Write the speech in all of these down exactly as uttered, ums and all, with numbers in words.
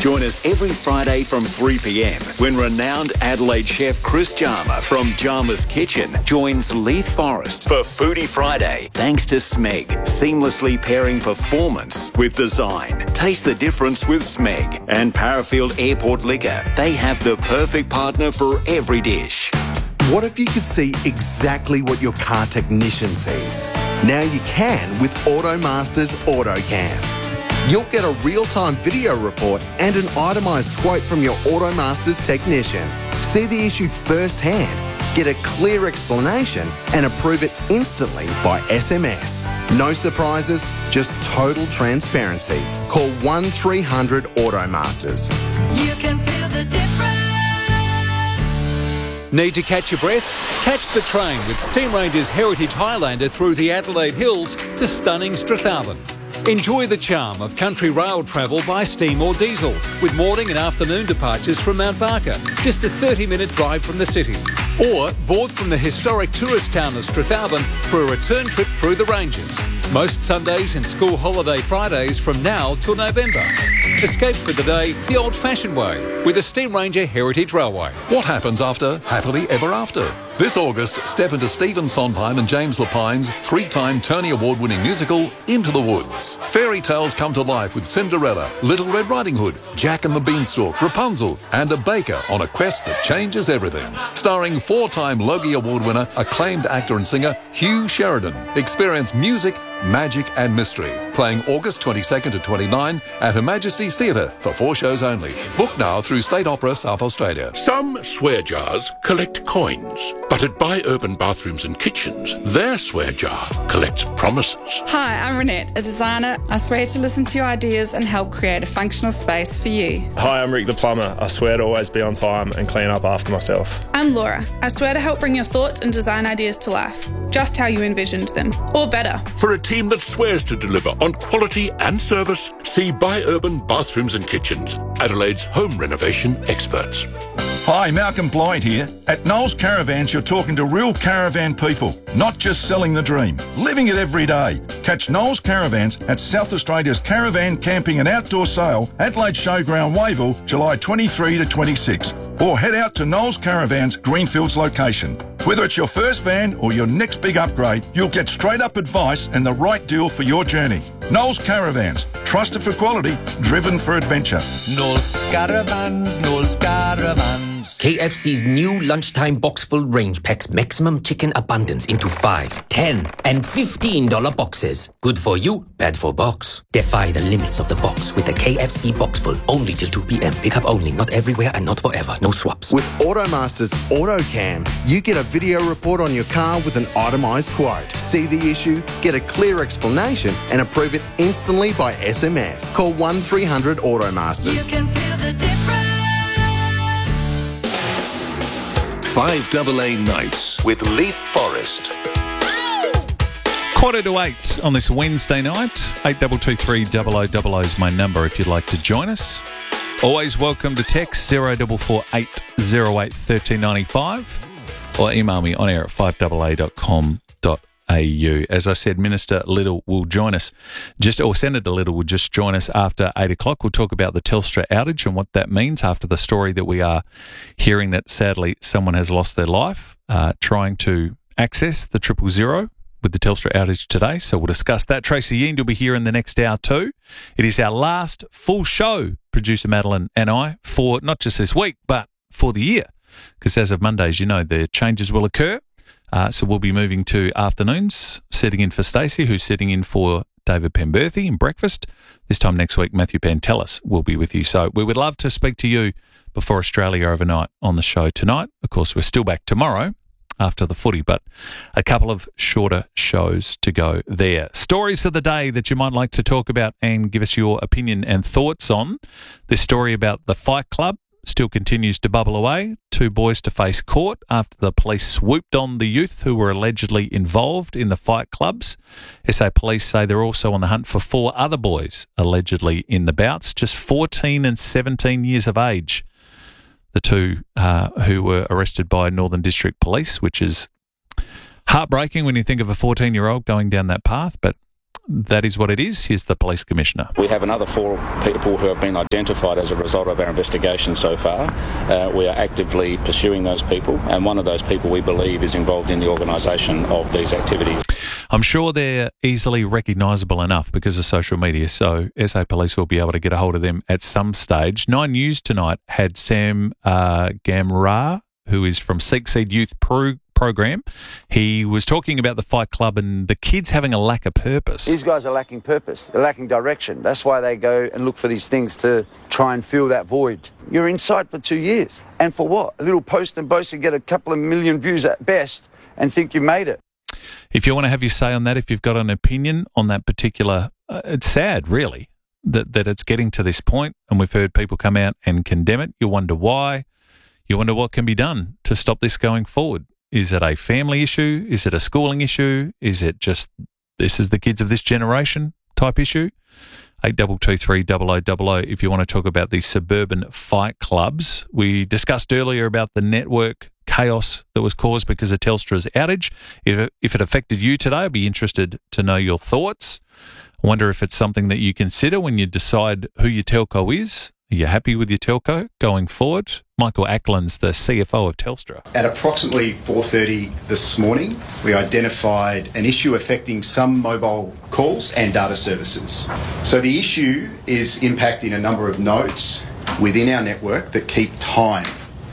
Join us every Friday from three p.m. when renowned Adelaide chef Chris Jarma from Jarma's Kitchen joins Leith Forrest for Foodie Friday. Thanks to Smeg, seamlessly pairing performance with design. Taste the difference with Smeg and Parafield Airport Liquor. They have the perfect partner for every dish. What if you could see exactly what your car technician sees? Now you can with AutoMaster's AutoCam. You'll get a real-time video report and an itemised quote from your AutoMaster's technician. See the issue firsthand, get a clear explanation and approve it instantly by S M S. No surprises, just total transparency. Call one three hundred AutoMasters. You can feel the difference. Need to catch your breath? Catch the train with Steam Ranger's Heritage Highlander through the Adelaide Hills to stunning Strathalbyn. Enjoy the charm of country rail travel by steam or diesel, with morning and afternoon departures from Mount Barker, just a thirty minute drive from the city. Or board from the historic tourist town of Strathalbyn for a return trip through the Ranges. Most Sundays and school holiday Fridays from now till November. Escape for the day the old-fashioned way with the Steam Ranger Heritage Railway. What happens after Happily Ever After? This August, step into Stephen Sondheim and James Lapine's three-time Tony Award-winning musical, Into the Woods. Fairy tales come to life with Cinderella, Little Red Riding Hood, Jack and the Beanstalk, Rapunzel, and a baker on a quest that changes everything. Starring four-time Logie Award winner, acclaimed actor and singer Hugh Sheridan. Experience music, magic and mystery. Playing August twenty-second to twenty-ninth at Her Majesty's Theatre for four shows only. Book now through State Opera South Australia. Some swear jars collect coins, but at Buy Urban Bathrooms and Kitchens, their swear jar collects promises. Hi, I'm Renette, a designer. I swear to listen to your ideas and help create a functional space for you. Hi, I'm Rick the plumber. I swear to always be on time and clean up after myself. I'm Laura. I swear to help bring your thoughts and design ideas to life, just how you envisioned them, or better. For a team that swears to deliver on quality and service, see Buy Urban Bathrooms and Kitchens, Adelaide's home renovation experts. Hi, Malcolm Blythe here. At Knowles Caravans, you're talking to real caravan people, not just selling the dream, living it every day. Catch Knowles Caravans at South Australia's Caravan Camping and Outdoor Sale, Adelaide Showground, Wayville, July twenty-third to twenty-sixth. Or head out to Knowles Caravans, Greenfields location. Whether it's your first van or your next big upgrade, you'll get straight up advice and the right deal for your journey. Knowles Caravans, trusted for quality, driven for adventure. Knowles Caravans, Knowles Caravans. K F C's new lunchtime box-full range packs maximum chicken abundance into five, ten, and fifteen dollar boxes. Good for you, bad for box. Defy the limits of the box with the K F C box-full, only till two p.m. Pickup only, not everywhere and not forever. No swaps. With AutoMaster's AutoCam, you get a video report on your car with an itemised quote. See the issue, get a clear explanation, and approve it instantly by S M S. Call one three hundred AutoMasters. You can feel the difference. five A A Nights with Leith Forrest. Quarter to eight on this Wednesday night. eight two two three double oh double oh is my number if you'd like to join us. Always welcome to text zero four four eight zero eight one three nine five or email me on air at five a a dot com dot a u. As I said, Minister Little will join us, just or Senator Little will just join us after eight o'clock. We'll talk about the Telstra outage and what that means after the story that we are hearing that sadly someone has lost their life uh, trying to access the triple zero with the Telstra outage today. So we'll discuss that. Tracy Yend will be here in the next hour too. It is our last full show, producer Madeline and I, for not just this week, but for the year. Because as of Mondays, you know, the changes will occur. Uh, so we'll be moving to afternoons, sitting in for Stacey, who's sitting in for David Penberthy in breakfast. This time next week, Matthew Pantelis will be with you. So we would love to speak to you before Australia overnight on the show tonight. Of course, we're still back tomorrow after the footy, but a couple of shorter shows to go there. Stories of the day that you might like to talk about and give us your opinion and thoughts on. This story about the Fight Club still continues to bubble away. Two boys to face court after the police swooped on the youth who were allegedly involved in the fight clubs. S A police say they're also on the hunt for four other boys allegedly in the bouts, just fourteen and seventeen years of age. The two uh, who were arrested by Northern District Police, which is heartbreaking when you think of a fourteen-year-old going down that path, but that is what it is. Here's the Police Commissioner. We have another four people who have been identified as a result of our investigation so far. Uh, we are actively pursuing those people, and one of those people we believe is involved in the organisation of these activities. I'm sure they're easily recognisable enough because of social media, so S A Police will be able to get a hold of them at some stage. Nine News tonight had Sam uh, Gamra, who is from Seek Seed Youth Pro program. He was talking about the Fight Club and the kids having a lack of purpose. These guys are lacking purpose. They're lacking direction. That's why they go and look for these things to try and fill that void. You're inside for two years. And for what? A little post and boast and get a couple of million views at best and think you made it. If you want to have your say on that, if you've got an opinion on that particular, uh, it's sad, really, that, that it's getting to this point, and we've heard people come out and condemn it. You wonder why. You wonder what can be done to stop this going forward. Is it a family issue? Is it a schooling issue? Is it just this is the kids of this generation type issue? eight two two three zero zero zero zero if you want to talk about these suburban fight clubs. We discussed earlier about the network chaos that was caused because of Telstra's outage. If it, if it affected you today, I'd be interested to know your thoughts. I wonder if it's something that you consider when you decide who your telco is. Are you happy with your telco going forward? Michael Ackland's the C F O of Telstra. At approximately four thirty this morning, we identified an issue affecting some mobile calls and data services. So the issue is impacting a number of nodes within our network that keep time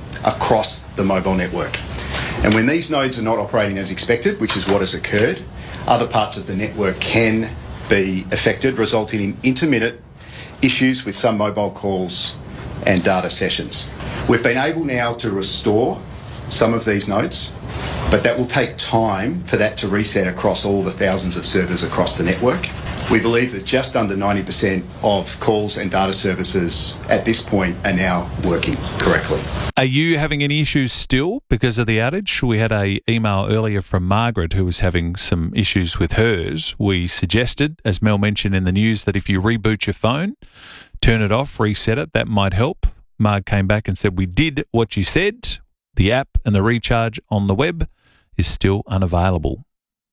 across the mobile network. And when these nodes are not operating as expected, which is what has occurred, other parts of the network can be affected, resulting in intermittent issues with some mobile calls and data sessions. We've been able now to restore some of these nodes, but that will take time for that to reset across all the thousands of servers across the network. We believe that just under ninety percent of calls and data services at this point are now working correctly. Are you having any issues still because of the outage? We had a email earlier from Margaret who was having some issues with hers. We suggested, as Mel mentioned in the news, that if you reboot your phone, turn it off, reset it, that might help. Marg came back and said, we did what you said. The app and the recharge on the web is still unavailable.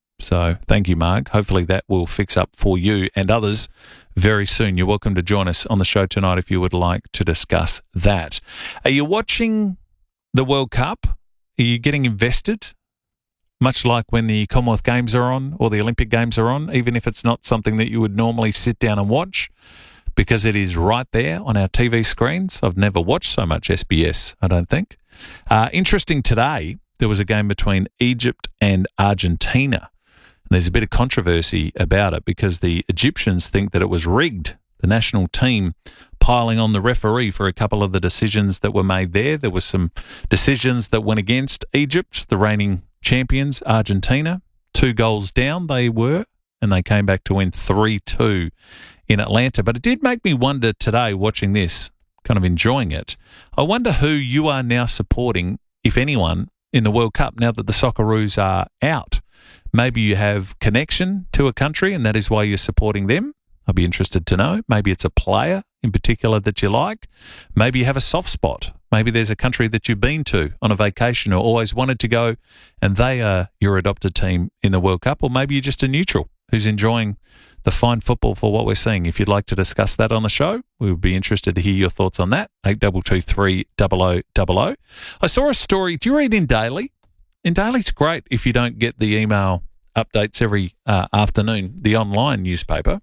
So thank you, Marg. Hopefully that will fix up for you and others very soon. You're welcome to join us on the show tonight if you would like to discuss that. Are you watching the World Cup? Are you getting invested? Much like when the Commonwealth Games are on or the Olympic Games are on, even if it's not something that you would normally sit down and watch, because it is right there on our T V screens. I've never watched so much S B S, I don't think. Uh, interesting today, there was a game between Egypt and Argentina. And there's a bit of controversy about it because the Egyptians think that it was rigged. The national team piling on the referee for a couple of the decisions that were made there. There were some decisions that went against Egypt, the reigning champions, Argentina. Two goals down they were, and they came back to win three two in Atlanta. But it did make me wonder today, watching this, kind of enjoying it, I wonder who you are now supporting, if anyone, in the World Cup now that the Socceroos are out. Maybe you have connection to a country and that is why you're supporting them. I'd be interested to know. Maybe it's a player in particular that you like. Maybe you have a soft spot. Maybe there's a country that you've been to on a vacation or always wanted to go and they are your adopted team in the World Cup. Or maybe you're just a neutral who's enjoying the fine football for what we're seeing. If you'd like to discuss that on the show, we would be interested to hear your thoughts on that. eight two two three zero zero zero zero. I saw a story. Do you read In Daily? In Daily's great if you don't get the email updates every uh, afternoon, the online newspaper.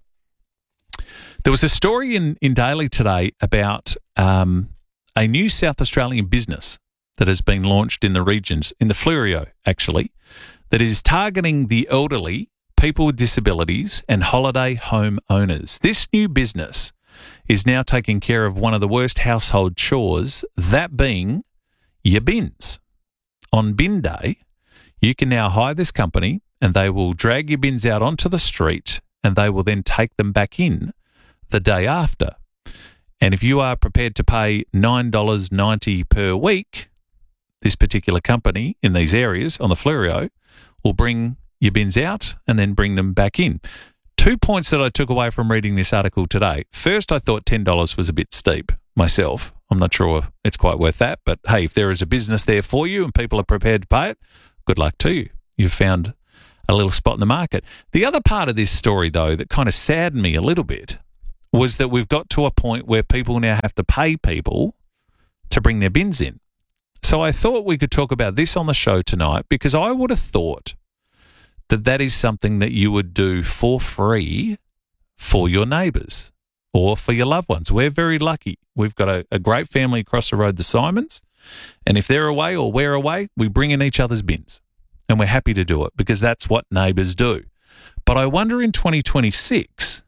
There was a story in, in Daily today about um, a new South Australian business that has been launched in the regions, in the Fleurieu actually, that is targeting the elderly, people with disabilities and holiday home owners. This new business is now taking care of one of the worst household chores, that being your bins. On bin day, you can now hire this company and they will drag your bins out onto the street and they will then take them back in the day after. And if you are prepared to pay nine dollars ninety per week, this particular company in these areas on the Fleurieu will bring your bins out and then bring them back in. Two points that I took away from reading this article today. First, I thought ten dollars was a bit steep myself. I'm not sure it's quite worth that, but hey, if there is a business there for you and people are prepared to pay it, good luck to you. You've found a little spot in the market. The other part of this story, though, that kind of saddened me a little bit was that we've got to a point where people now have to pay people to bring their bins in. So I thought we could talk about this on the show tonight, because I would have thought that that is something that you would do for free for your neighbours or for your loved ones. We're very lucky. We've got a, a great family across the road, the Simons, and if they're away or we're away, we bring in each other's bins, and we're happy to do it because that's what neighbours do. But I wonder in twenty twenty-six,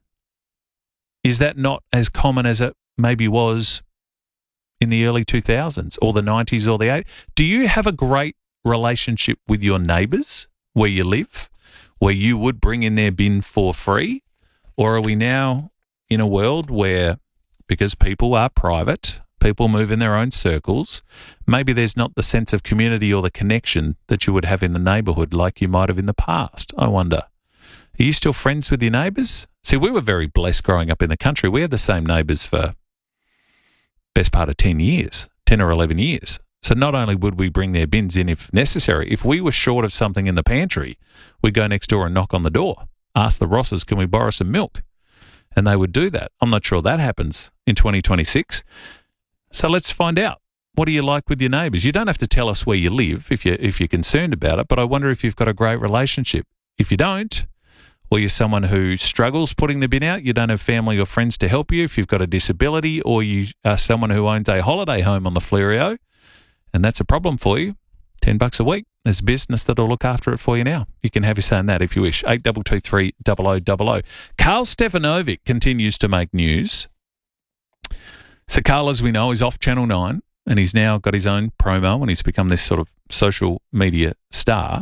is that not as common as it maybe was in the early two thousands or the nineties or the eighties? Do you have a great relationship with your neighbours where you live, where you would bring in their bin for free? Or are we now in a world where, because people are private, people move in their own circles, maybe there's not the sense of community or the connection that you would have in the neighbourhood like you might have in the past? I wonder. Are you still friends with your neighbours? See, we were very blessed growing up in the country. We had the same neighbours for best part of ten years, ten or eleven years. So not only would we bring their bins in if necessary, if we were short of something in the pantry, we'd go next door and knock on the door, ask the Rosses, can we borrow some milk? And they would do that. I'm not sure that happens in twenty twenty-six. So let's find out. What do you like with your neighbours? You don't have to tell us where you live if you're, if you're concerned about it, but I wonder if you've got a great relationship. If you don't, or you're someone who struggles putting the bin out, you don't have family or friends to help you, if you've got a disability, or you are someone who owns a holiday home on the Fleurieu, and that's a problem for you, ten bucks a week. There's a business that'll look after it for you now. You can have your say in that if you wish. eight two two three, double oh double oh. Karl Stefanovic continues to make news. So Karl, as we know, is off Channel nine, and he's now got his own promo, and he's become this sort of social media star.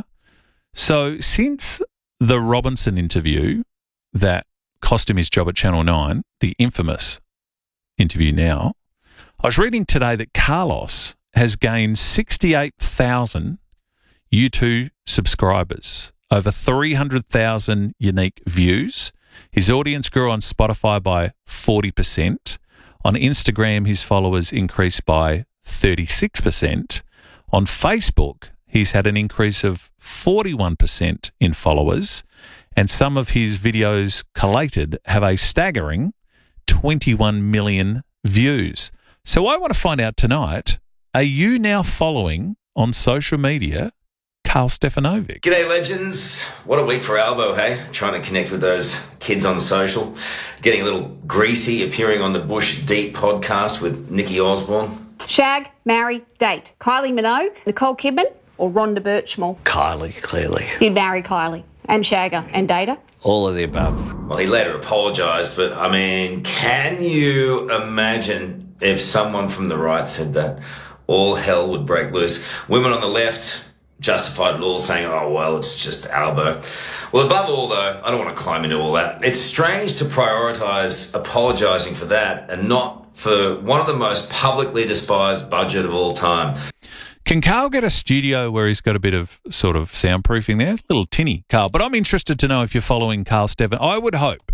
So since the Robinson interview that cost him his job at Channel nine, the infamous interview now, I was reading today that Carlos has gained sixty-eight thousand YouTube subscribers, over three hundred thousand unique views. His audience grew on Spotify by forty percent. On Instagram, his followers increased by thirty-six percent. On Facebook, he's had an increase of forty-one percent in followers, and some of his videos collated have a staggering twenty-one million views. So I want to find out tonight, are you now following on social media Karl Stefanovic? G'day, legends. What a week for Albo, hey? Trying to connect with those kids on social. Getting a little greasy, appearing on the Bush Deep podcast with Nikki Osborne. Shag, marry, date. Kylie Minogue, Nicole Kidman, or Rhonda Birchmore? Kylie, clearly. You'd marry Kylie. And Shagger. And date her? All of the above. Well, he later apologised, but, I mean, can you imagine if someone from the right said that? All hell would break loose. Women on the left justified it all, saying, oh, well, it's just Albo. Well, above all, though, I don't want to climb into all that. It's strange to prioritise apologising for that and not for one of the most publicly despised budget of all time. Can Karl get a studio where he's got a bit of sort of soundproofing there? A little tinny, Karl. But I'm interested to know if you're following Karl Stefan. I would hope,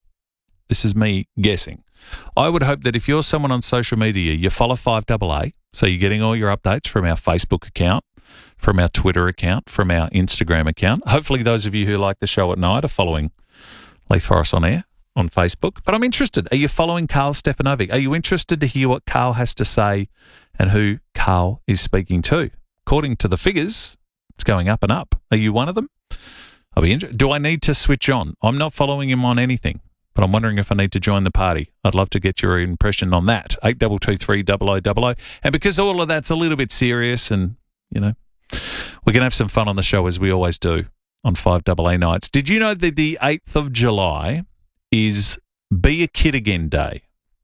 this is me guessing, I would hope that if you're someone on social media, you follow five A A, so you're getting all your updates from our Facebook account, from our Twitter account, from our Instagram account. Hopefully those of you who like the show at night are following Leith Forrest on air on Facebook. But I'm interested. Are you following Karl Stefanovic? Are you interested to hear what Karl has to say and who Karl is speaking to? According to the figures, it's going up and up. Are you one of them? I'll be interested. Do I need to switch on? I'm not following him on anything, but I'm wondering if I need to join the party. I'd love to get your impression on that. eight two two three, double oh double oh. And because all of that's a little bit serious and, you know, we're going to have some fun on the show as we always do on five A A nights. Did you know that the eighth of July is Be a Kid Again Day?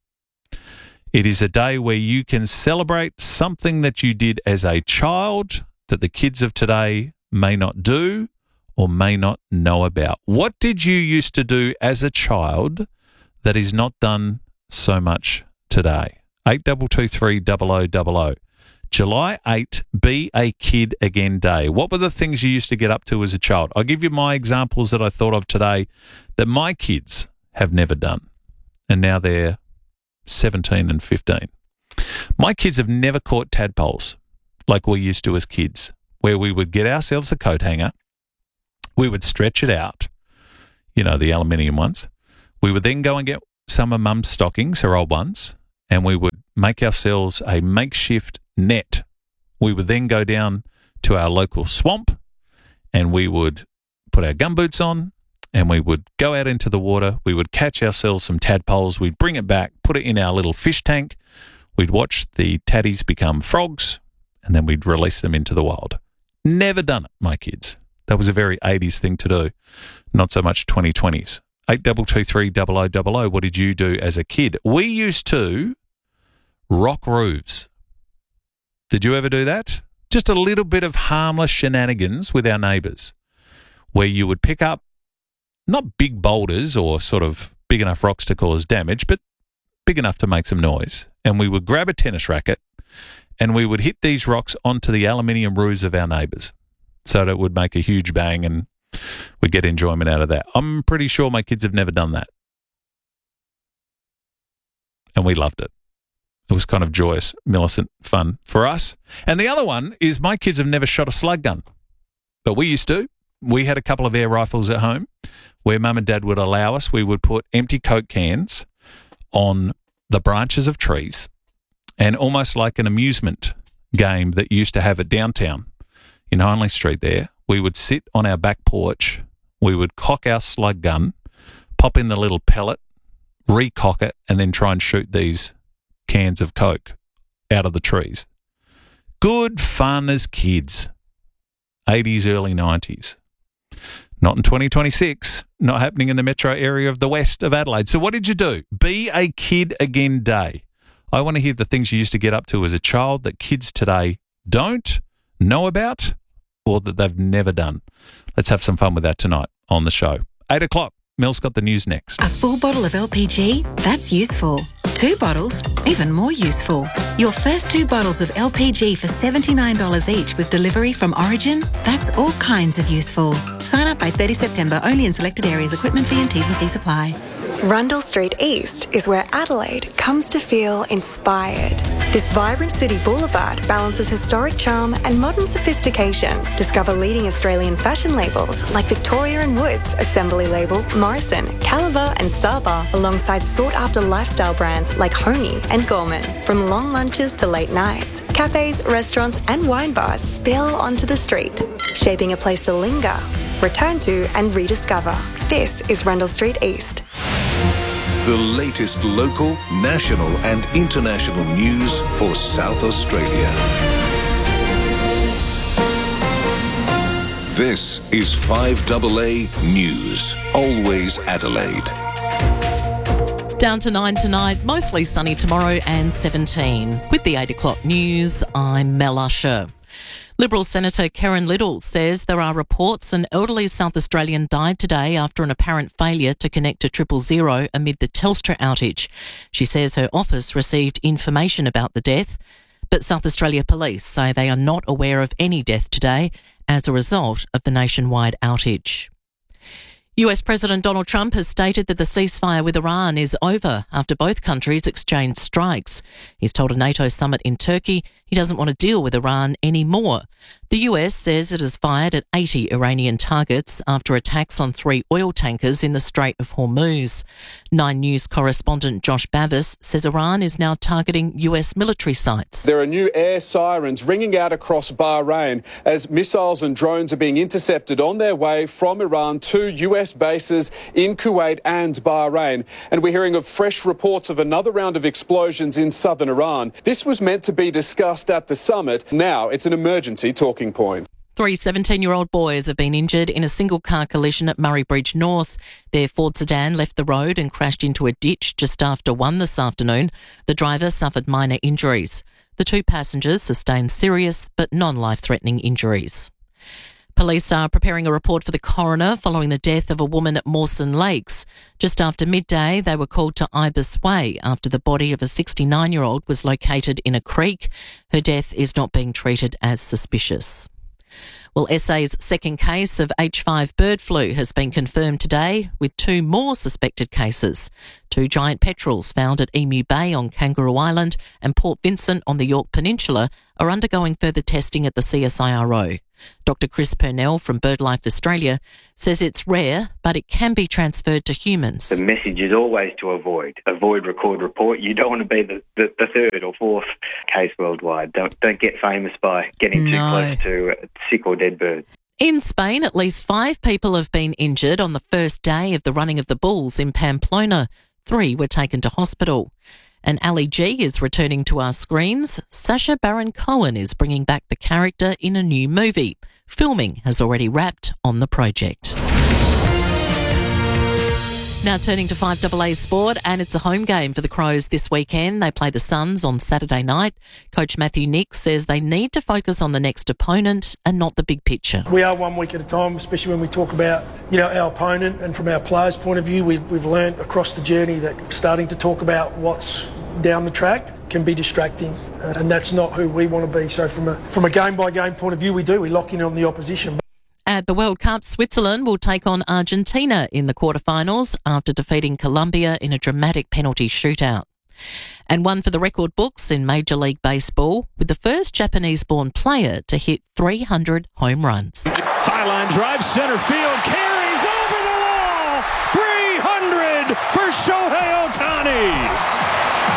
It is a day where you can celebrate something that you did as a child that the kids of today may not do or may not know about. What did you used to do as a child that is not done so much today? eight two two three, double oh double oh. July eighth, Be a Kid Again Day. What were the things you used to get up to as a child? I'll give you my examples that I thought of today that my kids have never done, and now they're seventeen and fifteen. My kids have never caught tadpoles like we used to as kids, where we would get ourselves a coat hanger, We would stretch it out, you know, the aluminium ones. We would then go and get some of Mum's stockings, her old ones, and we would make ourselves a makeshift net. We would then go down to our local swamp and we would put our gumboots on and we would go out into the water. We would catch ourselves some tadpoles. We'd bring it back, put it in our little fish tank. We'd watch the taddies become frogs and then we'd release them into the wild. Never done it, my kids. That was a very eighties thing to do, not so much twenty twenties. eight two two three double oh double oh. What did you do as a kid? We used to rock roofs. Did you ever do that? Just a little bit of harmless shenanigans with our neighbours where you would pick up not big boulders or sort of big enough rocks to cause damage, but big enough to make some noise. And we would grab a tennis racket and we would hit these rocks onto the aluminium roofs of our neighbours so that it would make a huge bang and we'd get enjoyment out of that. I'm pretty sure my kids have never done that. And we loved it. It was kind of joyous, Millicent fun for us. And the other one is my kids have never shot a slug gun. But we used to. We had a couple of air rifles at home where Mum and Dad would allow us. We would put empty Coke cans on the branches of trees and almost like an amusement game that you used to have at downtown in Hindley Street there, we would sit on our back porch, we would cock our slug gun, pop in the little pellet, recock it, and then try and shoot these cans of Coke out of the trees. Good fun as kids. eighties, early nineties. Not in twenty twenty-six, not happening in the metro area of the west of Adelaide. So what did you do? Be a kid again day. I want to hear the things you used to get up to as a child that kids today don't know about or that they've never done. Let's have some fun with that tonight on the show. Eight o'clock. Mel's got the news next. A full bottle of L P G? That's useful. Two bottles? Even more useful. Your first two bottles of L P G for seventy-nine dollars each with delivery from Origin? That's all kinds of useful. Sign up by thirtieth September, only in selected areas. Equipment fee and T's and C's apply. Rundle Street East is where Adelaide comes to feel inspired. This vibrant city boulevard balances historic charm and modern sophistication. Discover leading Australian fashion labels like Victoria and Woods, Assembly Label, Morrison, Caliber and Saba, alongside sought-after lifestyle brands like Honey and Gorman. From long lunches to late nights, cafes, restaurants and wine bars spill onto the street, shaping a place to linger, return to and rediscover. This is Rundle Street East. The latest local, national and international news for South Australia. This is five A A News, always Adelaide. Down to nine tonight, mostly sunny tomorrow and seventeen. With the eight o'clock news, I'm Mel Usher. Liberal Senator Karen Little says there are reports an elderly South Australian died today after an apparent failure to connect to triple zero amid the Telstra outage. She says her office received information about the death, but South Australia Police say they are not aware of any death today as a result of the nationwide outage. U S President Donald Trump has stated that the ceasefire with Iran is over after both countries exchanged strikes. He's told a NATO summit in Turkey he doesn't want to deal with Iran anymore. The U S says it has fired at eighty Iranian targets after attacks on three oil tankers in the Strait of Hormuz. Nine News correspondent Josh Bavis says Iran is now targeting U S military sites. There are new air sirens ringing out across Bahrain as missiles and drones are being intercepted on their way from Iran to U S bases in Kuwait and Bahrain. And we're hearing of fresh reports of another round of explosions in southern Iran. This was meant to be discussed at the summit. Now it's an emergency talking point. Three seventeen-year-old boys have been injured in a single-car collision at Murray Bridge North. Their Ford sedan left the road and crashed into a ditch just after one this afternoon. The driver suffered minor injuries. The two passengers sustained serious but non-life-threatening injuries. Police are preparing a report for the coroner following the death of a woman at Mawson Lakes. Just after midday, they were called to Ibis Way after the body of a sixty-nine-year-old was located in a creek. Her death is not being treated as suspicious. Well, S A's second case of H five bird flu has been confirmed today, with two more suspected cases. Two giant petrels found at Emu Bay on Kangaroo Island and Port Vincent on the Yorke Peninsula are undergoing further testing at the C S I R O. Doctor Chris Purnell from BirdLife Australia says it's rare, but it can be transferred to humans. The message is always to avoid. Avoid, record, report. You don't want to be the, the, the third or fourth case worldwide. Don't, don't get famous by getting too No. close to a sick or dead bird. In Spain, at least five people have been injured on the first day of the running of the Bulls in Pamplona. Three were taken to hospital. And Ali G is returning to our screens. Sacha Baron Cohen is bringing back the character in a new movie. Filming has already wrapped on the project. Now turning to five A A Sport, and it's a home game for the Crows this weekend. They play the Suns on Saturday night. Coach Matthew Nick says they need to focus on the next opponent and not the big picture. We are one week at a time, especially when we talk about, you know, our opponent, and from our players' point of view, we've, we've learned across the journey that starting to talk about what's down the track can be distracting, uh, and that's not who we want to be. So from a from a game by game point of view, we do we lock in on the opposition. At the World Cup, Switzerland will take on Argentina in the quarterfinals after defeating Colombia in a dramatic penalty shootout. And one for the record books in Major League Baseball, with the first Japanese-born player to hit three hundred home runs. Highline drive, center field, carries over the wall. three hundred for Shohei Ohtani.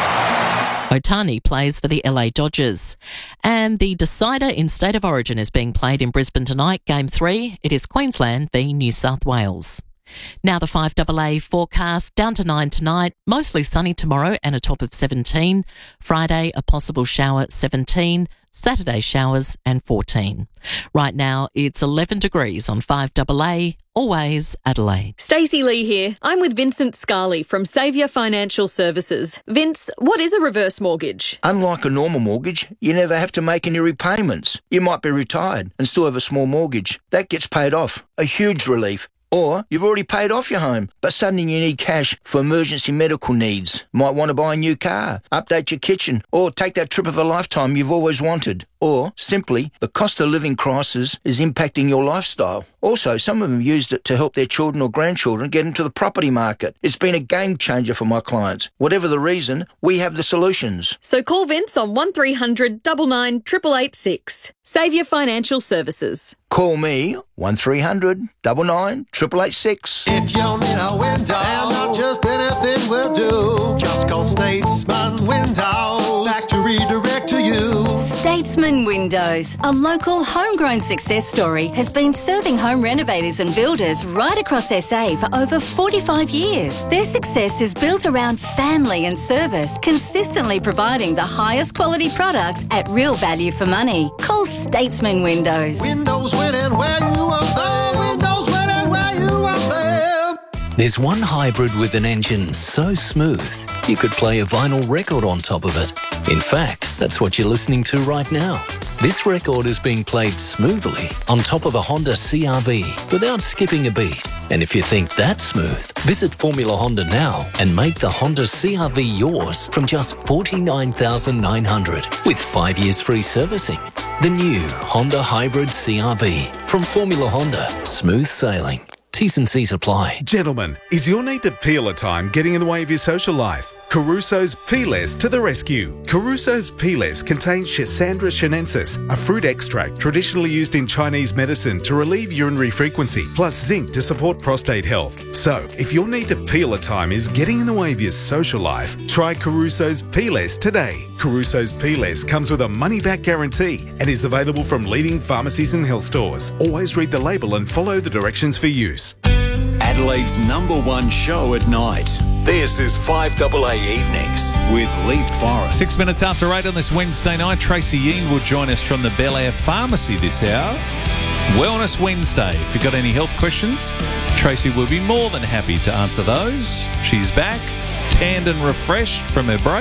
Ohtani plays for the L A Dodgers. And the decider in State of Origin is being played in Brisbane tonight. Game three, it is Queensland v New South Wales. Now the five A A forecast, down to nine tonight, mostly sunny tomorrow and a top of seventeen. Friday, a possible shower at seventeen. Saturday, showers and fourteen. Right now, it's eleven degrees on five A A, always Adelaide. Stacey Lee here. I'm with Vincent Scarley from Saviour Financial Services. Vince, what is a reverse mortgage? Unlike a normal mortgage, you never have to make any repayments. You might be retired and still have a small mortgage. That gets paid off. A huge relief. Or you've already paid off your home, but suddenly you need cash for emergency medical needs. Might want to buy a new car, update your kitchen, or take that trip of a lifetime you've always wanted. Or, simply, the cost of living crisis is impacting your lifestyle. Also, some of them used it to help their children or grandchildren get into the property market. It's been a game changer for my clients. Whatever the reason, we have the solutions. So call Vince on one three hundred nine nine eight eight eight six. Saviour Financial Services. Call me, one three hundred nine nine eight eight eight six. If you need a window, and not just anything will do, just call Statesman Windows, back to redirect to you. Statesman Windows, a local homegrown success story, has been serving home renovators and builders right across S A for over forty-five years. Their success is built around family and service, consistently providing the highest quality products at real value for money. Call Statesman Windows. Windows winning where you want them. Windows winning where you want them. There's one hybrid with an engine so smooth, you could play a vinyl record on top of it. In fact, that's what you're listening to right now. This record is being played smoothly on top of a Honda C R V without skipping a beat. And if you think that's smooth, visit Formula Honda now and make the Honda C R V yours from just forty-nine thousand nine hundred dollars with five years free servicing. The new Honda Hybrid C R V from Formula Honda. Smooth sailing. T's and C's apply. Gentlemen, is your need to peel a time getting in the way of your social life? Caruso's Peelers to the rescue. Caruso's Peelers contains Schisandra chinensis, a fruit extract traditionally used in Chinese medicine to relieve urinary frequency, plus zinc to support prostate health. So, if your need to peel a time is getting in the way of your social life, try Caruso's Peelers today. Caruso's Peelers comes with a money-back guarantee and is available from leading pharmacies and health stores. Always read the label and follow the directions for use. Adelaide's number one show at night. This is five A A Evenings with Leith Forrest. Six minutes after eight on this Wednesday night, Tracy Ying will join us from the Bel Air Pharmacy this hour. Wellness Wednesday. If you've got any health questions, Tracy will be more than happy to answer those. She's back, tanned and refreshed from her break.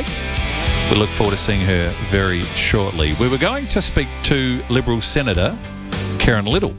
We look forward to seeing her very shortly. We were going to speak to Liberal Senator Karen Little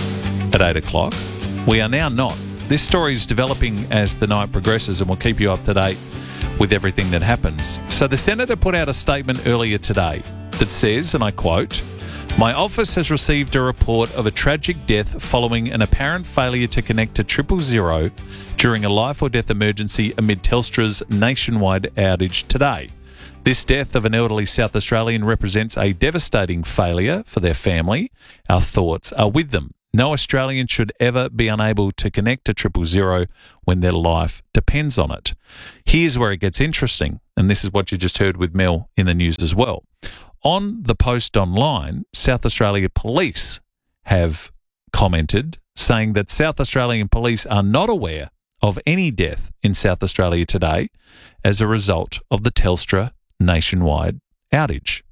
at eight o'clock. We are now not. This story is developing as the night progresses, and we'll keep you up to date with everything that happens. So the Senator put out a statement earlier today that says, and I quote, "My office has received a report of a tragic death following an apparent failure to connect to triple zero during a life or death emergency amid Telstra's nationwide outage today. This death of an elderly South Australian represents a devastating failure for their family. Our thoughts are with them. No Australian should ever be unable to connect to triple zero when their life depends on it. Here's where it gets interesting, and this is what you just heard with Mel in the news as well. On the post online, South Australia Police have commented saying that South Australian Police are not aware of any death in South Australia today as a result of the Telstra nationwide outage.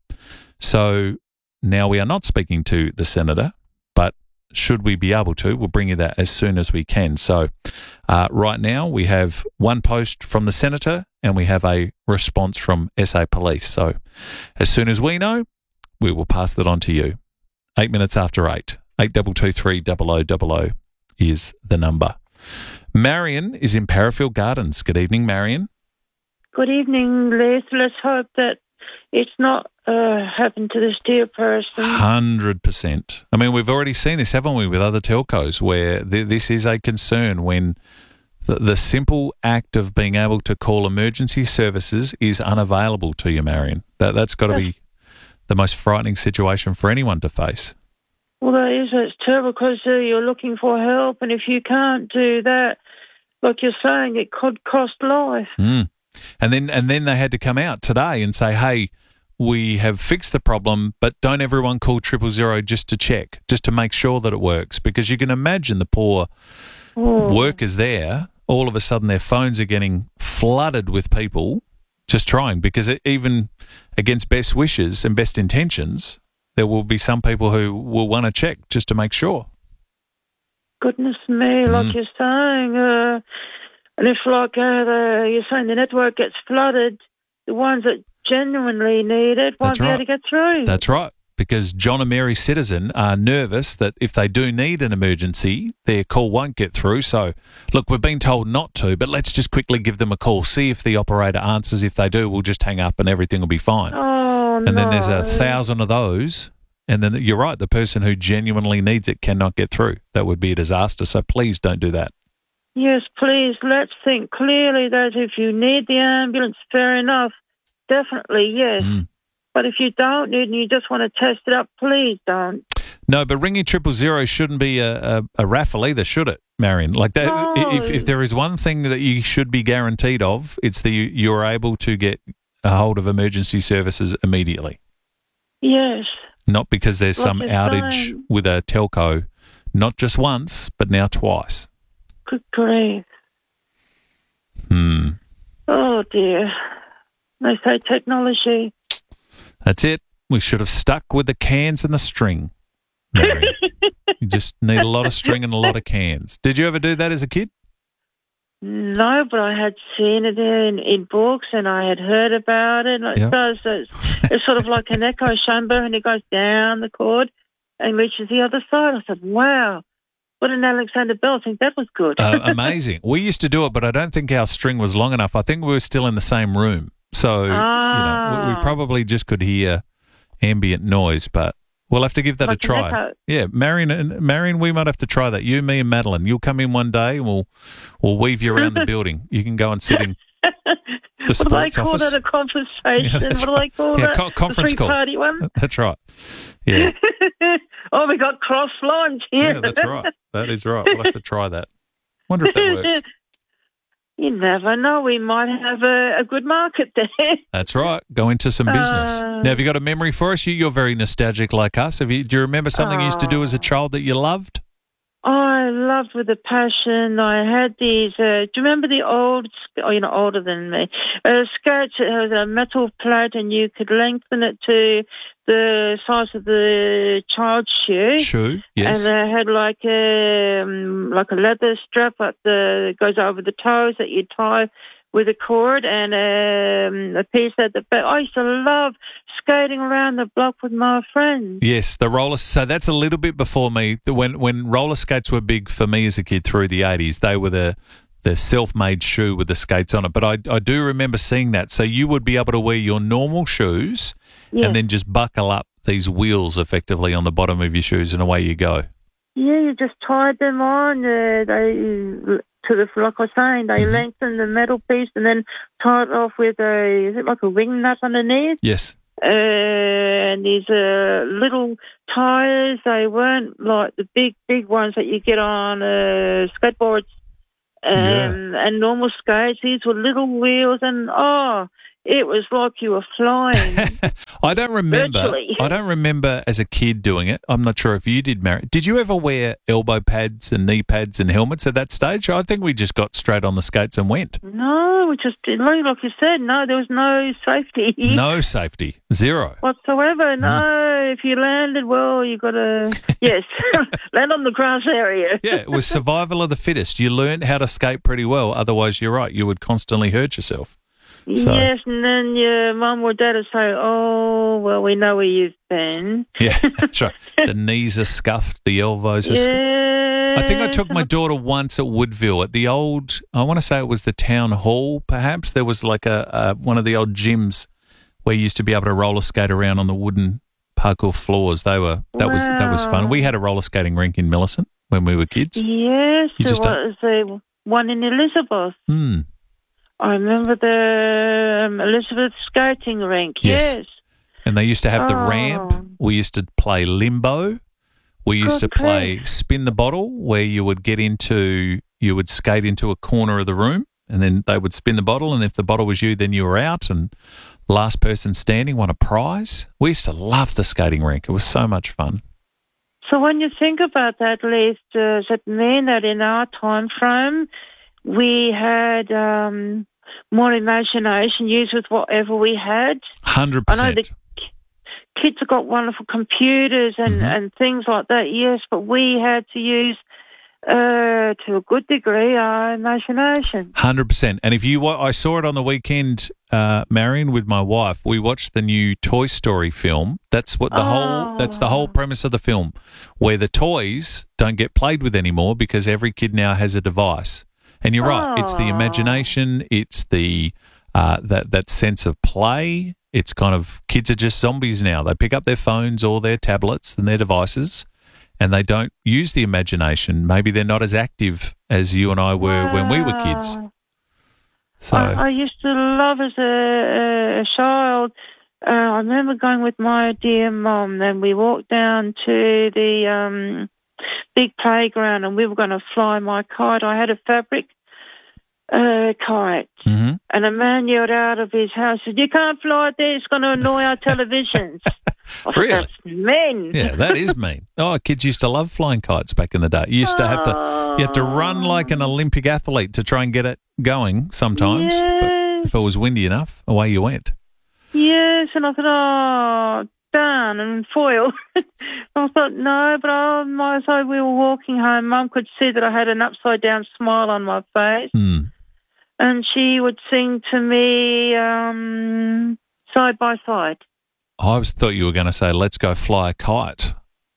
So now we are not speaking to the Senator, but should we be able to, we'll bring you that as soon as we can. So uh, right now we have one post from the Senator and we have a response from S A Police. So as soon as we know, we will pass that on to you. Eight minutes after eight. Eight double two three double o double o is the number. Marion is in Parafield Gardens. Good evening, Marion. Good evening, Les. Let's hope that it's not uh, happened to this dear person. Hundred percent. I mean, we've already seen this, haven't we, with other telcos, where th- this is a concern when the, the simple act of being able to call emergency services is unavailable to you, Marion. That that's got to be the most frightening situation for anyone to face. Well, that is. It's terrible because uh, you're looking for help, and if you can't do that, like you're saying, it could cost life. Mm. And then and then they had to come out today and say, hey, we have fixed the problem, but don't everyone call triple zero just to check, just to make sure that it works. Because you can imagine the poor oh. workers there, all of a sudden their phones are getting flooded with people just trying, because it, even against best wishes and best intentions, there will be some people who will want to check just to make sure. Goodness me, like mm. you're saying, uh, and if like uh, the, you're saying the network gets flooded, the ones that genuinely need it won't That's be right. able to get through. That's right, because John and Mary Citizen are nervous that if they do need an emergency, their call won't get through. So, look, we've been told not to, but let's just quickly give them a call, see if the operator answers. If they do, we'll just hang up and everything will be fine. Oh, and no. then there's a thousand of those, and then you're right, the person who genuinely needs it cannot get through. That would be a disaster, so please don't do that. Yes, please, let's think clearly that if you need the ambulance, fair enough, definitely, yes. Mm. But if you don't need and you just want to test it up, please don't. No, but ringing triple zero shouldn't be a, a, a raffle either, should it, Marion? Like that, No. if, if there is one thing that you should be guaranteed of, it's that you, you're able to get a hold of emergency services immediately. Yes. Not because there's Like some you're outage saying. with a telco, not just once, but now twice. Good grief. Hmm. Oh, dear. They say technology. That's it. We should have stuck with the cans and the string, Marion. You just need a lot of string and a lot of cans. Did you ever do that as a kid? No, but I had seen it in, in books and I had heard about it. It Yeah. does. It's, it's sort of like an echo chamber and it goes down the cord and reaches the other side. I said, wow, what an Alexander Bell. I think that was good. Uh, amazing. We used to do it, but I don't think our string was long enough. I think we were still in the same room. So, Ah. you know, we, we probably just could hear ambient noise, but we'll have to give that Like a an try. echo. Yeah, Marion, and Marion, we might have to try that. You, me and Madeline. You'll come in one day and we'll, we'll weave you around the building. You can go and sit in the What do they sports call office. that? A conversation? Yeah, that's what do they call Yeah, that? co- conference the call. three-party one? That's right. Yeah, Oh, we got cross lines here. yeah, that's right. That is right. We'll have to try that. Wonder if that works. You never know. We might have a, a good market there. That's right. Go into some business. Uh, now, have you got a memory for us? You, you're very nostalgic like us. Have you? Do you remember something you used to do as a child that you loved? I loved with a passion. I had these. Uh, do you remember the old? Oh, you're not older than me. Uh, skirts. It had a metal plate, and you could lengthen it to the size of the child's shoe. Shoe, yes. And they had like a um, like a leather strap up the goes over the toes that you tie with a cord, and um, a piece at the back. I used to love skating around the block with my friends. Yes, the roller. So that's a little bit before me. The- When when roller skates were big for me as a kid through the eighties, they were the the self-made shoe with the skates on it. But I I do remember seeing that. So you would be able to wear your normal shoes Yes. and then just buckle up these wheels effectively on the bottom of your shoes, and away you go. Yeah, you just tied them on. Uh, they to the, like I was saying, they Mm-hmm. lengthen the metal piece and then tie it off with a, is it like a ring nut underneath? Yes. Uh, and these uh, little tyres, they weren't like the big, big ones that you get on uh, skateboards and, and normal skates. These were little wheels and, oh, it was like you were flying. I don't remember. Virtually. I don't remember as a kid doing it. I'm not sure if you did, Mary. Did you ever wear elbow pads and knee pads and helmets at that stage? I think we just got straight on the skates and went. No, we just, like you said, no, there was no safety. No safety. Zero. Whatsoever, no. If you landed, well, you got to, yes, land on the grass area. Yeah, it was survival of the fittest. You learned how to skate pretty well. Otherwise, you're right, you would constantly hurt yourself. So, yes, and then your mum or dad would say, oh, well, we know where you've been. yeah, that's right. The knees are scuffed, the elbows are scuffed. I think I took my daughter once at Woodville at the old, I want to say it was the town hall, perhaps. There was like a, a one of the old gyms where you used to be able to roller skate around on the wooden parkour floors. They were that was that was fun. We had a roller skating rink in Millicent when we were kids. Yes, You there just don't- was the one in Elizabeth. Hmm. I remember the um, Elizabeth skating rink. Yes. Yes. And they used to have the Oh. ramp. We used to play limbo. We used Good to play spin the bottle, where you would get into, you would skate into a corner of the room, and then they would spin the bottle, and if the bottle was you, then you were out, and last person standing won a prize. We used to love the skating rink. It was so much fun. So when you think about that, Leith, does it mean that in our time frame we had um, more imagination used with whatever we had? one hundred I know percent. the k- kids have got wonderful computers and, Mm-hmm. and things like that, yes, but we had to use, uh, to a good degree, our imagination. one hundred percent. And if you, wa- I saw it on the weekend, uh, Marion, with my wife. We watched the new Toy Story film. That's what the whole, that's the whole premise of the film, where the toys don't get played with anymore because every kid now has a device. And you're right. It's the imagination. It's the, uh, that, that sense of play. It's kind of, kids are just zombies now. They pick up their phones or their tablets and their devices, and they don't use the imagination. Maybe they're not as active as you and I were when we were kids. So I, I used to love as a, a, a child. Uh, I remember going with my dear mum, and we walked down to the um, big playground, and we were going to fly my kite. I had a fabric uh, kite, mm-hmm. and a man yelled out of his house, said, "You can't fly it there, it's going to annoy our televisions." I said, Really? "That's mean." yeah, that is mean. Oh, kids used to love flying kites back in the day. You used to have to, you had to run like an Olympic athlete to try and get it going sometimes. But if it was windy enough, away you went. Yes, and I thought, oh, darn, and foil. I thought, no, but I, my, as I, we were walking home, Mum could see that I had an upside-down smile on my face, Mm. and she would sing to me um, Side by Side. I was thought you were going to say, "Let's go fly a kite"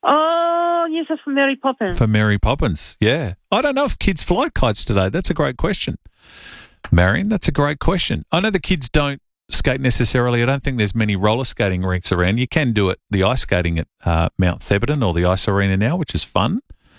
Oh, yes, that's from Mary Poppins. for Mary Poppins. Yeah, I don't know if kids fly kites today. That's a great question, Marion. That's a great question. I know the kids don't skate necessarily. I don't think there's many roller skating rinks around. You can do it, the ice skating at uh, Mount Theberton or the Ice Arena now, which is fun.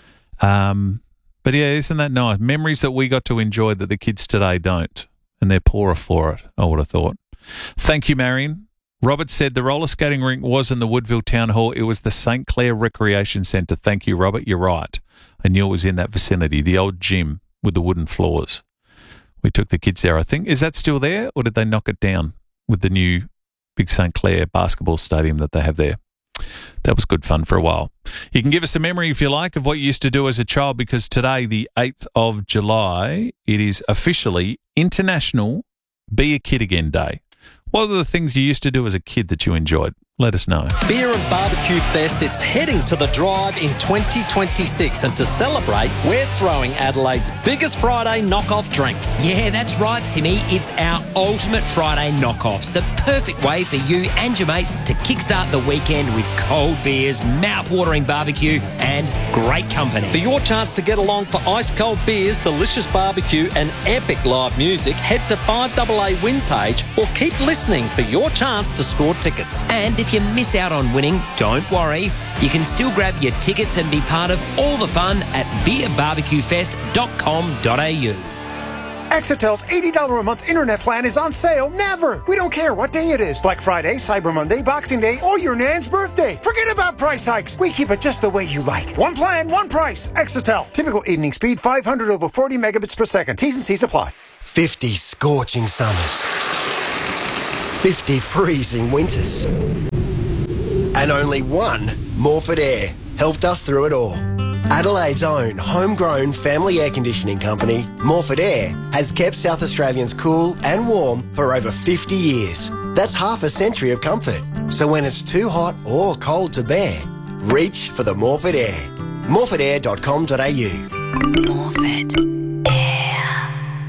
Um, but yeah, isn't that nice? Memories that we got to enjoy that the kids today don't, and they're poorer for it, I would have thought. Thank you, Marion. Robert said the roller skating rink was in the Woodville Town Hall. It was the Saint Clair Recreation Centre. Thank you, Robert. You're right. I knew it was in that vicinity, the old gym with the wooden floors. We took the kids there, I think. Is that still there, or did they knock it down with the new big Saint Clair basketball stadium that they have there? That was good fun for a while. You can give us a memory, if you like, of what you used to do as a child, because today, the eighth of July, it is officially International Be a Kid Again Day. What are the things you used to do as a kid that you enjoyed? Let us know. Beer and Barbecue Fest, it's heading to the Drive in twenty twenty-six, and to celebrate, we're throwing Adelaide's biggest Friday knockoff drinks. Yeah, that's right, Timmy. It's our ultimate Friday knockoffs, the perfect way for you and your mates to kickstart the weekend with cold beers, mouth-watering barbecue, and great company. For your chance to get along for ice-cold beers, delicious barbecue, and epic live music, head to five A A Win page or keep listening for your chance to score tickets. And if you miss out on winning, don't worry. You can still grab your tickets and be part of all the fun at beer barbecue fest dot com dot a u. Exitel's eighty dollars a month internet plan is on sale never. We don't care what day it is. Black Friday, Cyber Monday, Boxing Day, or your Nan's birthday. Forget about price hikes. We keep it just the way you like. One plan, one price. Exitel. Typical evening speed, five hundred over forty megabits per second. T's and C's apply. fifty scorching summers. fifty freezing winters. And only one Morford Air helped us through it all. Adelaide's own homegrown family air conditioning company, Morford Air, has kept South Australians cool and warm for over fifty years. That's half a century of comfort. So when it's too hot or cold to bear, reach for the Morford Air. morford air dot com dot a u. Morford Air.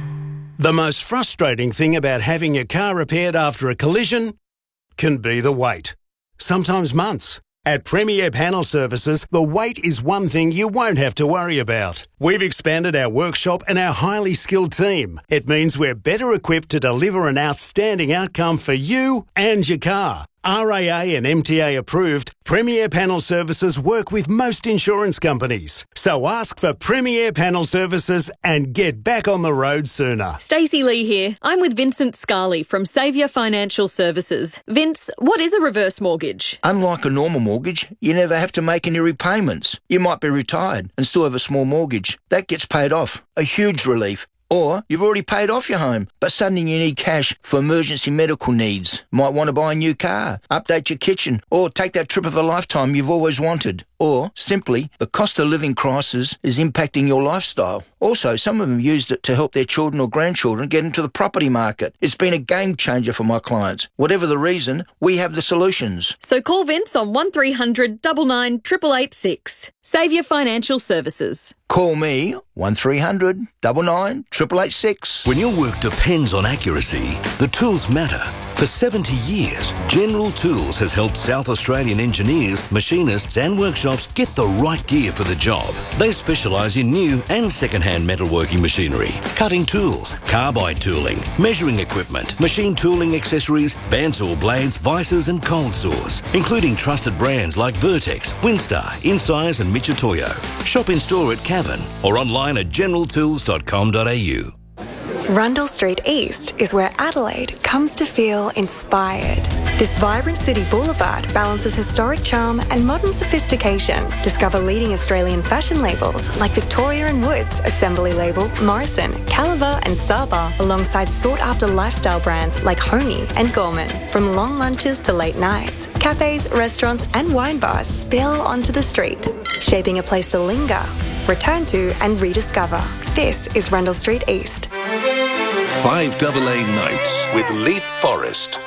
The most frustrating thing about having your car repaired after a collision can be the wait. Sometimes months. At Premier Panel Services, the wait is one thing you won't have to worry about. We've expanded our workshop and our highly skilled team. It means we're better equipped to deliver an outstanding outcome for you and your car. R A A and M T A approved, Premier Panel Services work with most insurance companies. So ask for Premier Panel Services and get back on the road sooner. Stacey Lee here. I'm with Vincent Scarley from Saviour Financial Services. Vince, what is a reverse mortgage? Unlike a normal mortgage, you never have to make any repayments. You might be retired and still have a small mortgage. That gets paid off. A huge relief. Or you've already paid off your home, but suddenly you need cash for emergency medical needs. Might want to buy a new car, update your kitchen, or take that trip of a lifetime you've always wanted. Or, simply, the cost of living crisis is impacting your lifestyle. Also, some of them used it to help their children or grandchildren get into the property market. It's been a game changer for my clients. Whatever the reason, we have the solutions. So call Vince on one three hundred nine nine eight eight eight six. Saviour Financial Services. Call me, one three hundred nine nine eight eight eight six. When your work depends on accuracy, the tools matter. For seventy years, General Tools has helped South Australian engineers, machinists and workshops get the right gear for the job. They specialise in new and second-hand metalworking machinery, cutting tools, carbide tooling, measuring equipment, machine tooling accessories, bandsaw blades, vices and cold saws, including trusted brands like Vertex, Winstar, Insize and Michitoyo. Shop in store at Cavan or online at general tools dot com dot a u. Rundle Street East is where Adelaide comes to feel inspired. This vibrant city boulevard balances historic charm and modern sophistication. Discover leading Australian fashion labels like Victoria and Woods, Assembly Label, Morrison, Caliber and Saba, alongside sought-after lifestyle brands like Homey and Gorman. From long lunches to late nights, cafes, restaurants and wine bars spill onto the street, shaping a place to linger, return to and rediscover. This is Rundle Street East. five A A Nights with Leith Forrest.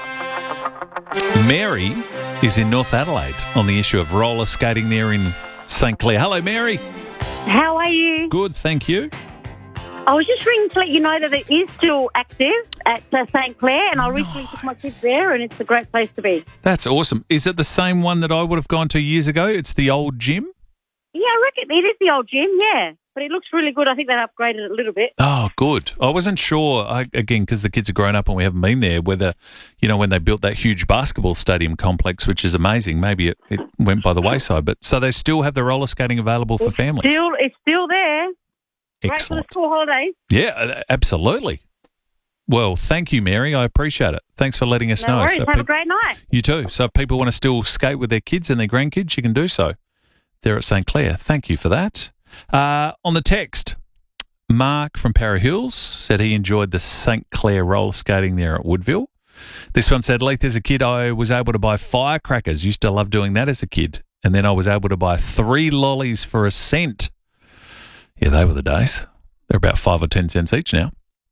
Mary is in North Adelaide on the issue of roller skating there in St Clair. Hello, Mary. How are you? Good, thank you. I was just ringing to let you know that it is still active at uh, St Clair, and I recently took my kids there, and it's a great place to be. That's awesome. Is it the same one that I would have gone to years ago? It's the old gym? Yeah, I reckon it is the old gym, yeah. But it looks really good. I think they've upgraded it a little bit. Oh, good. I wasn't sure, I, again, because the kids are grown up and we haven't been there, whether, you know, when they built that huge basketball stadium complex, which is amazing, maybe it, it went by the wayside. But so they still have the roller skating available for It's families? Still, it's still there. Great Excellent. for the school holidays. Yeah, absolutely. Well, thank you, Mary. I appreciate it. Thanks for letting us No know. worries. So Have pe- a great night. You too. So if people want to still skate with their kids and their grandkids, you can do so there at St Clair. Thank you for that. Uh, on the text, Mark from Para Hills said he enjoyed the St Clair roller skating there at Woodville. This one said, Leith, as a kid, I was able to buy firecrackers. Used to love doing that as a kid. And then I was able to buy three lollies for a cent. Yeah, they were the days. They're about five or ten cents each now.